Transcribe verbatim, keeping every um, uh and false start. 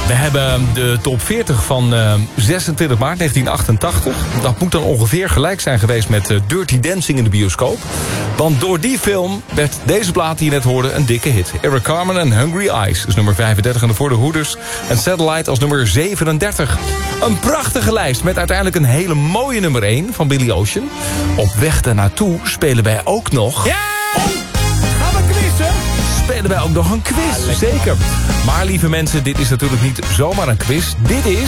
We hebben de top veertig van uh, zesentwintig maart negentien achtentachtig. Dat moet dan ongeveer gelijk zijn geweest met uh, Dirty Dancing in de bioscoop. Want door die film werd deze plaat die je net hoorde een dikke hit. Eric Carmen en Hungry Eyes is nummer vijfendertig en voor de Hoeders. En Satellite als nummer zevenendertig. Een prachtige lijst met uiteindelijk een hele mooie nummer één van Billy Ocean. Op weg daarnaartoe spelen wij ook nog... Ja! Gaan we quizzen? Spelen wij ook nog een quiz, ja, zeker. Maar lieve mensen, dit is natuurlijk niet zomaar een quiz. Dit is